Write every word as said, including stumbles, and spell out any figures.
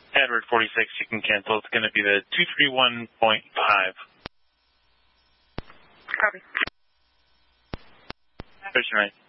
Edward forty-six, you can cancel. It's going to be the two three one point five. Copy. Push right.